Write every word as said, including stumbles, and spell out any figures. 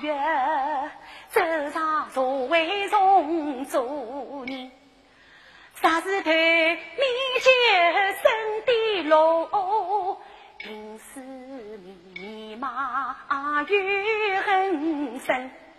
月，走上社会中做人。啥时头面前身的路，平时密码怨很深。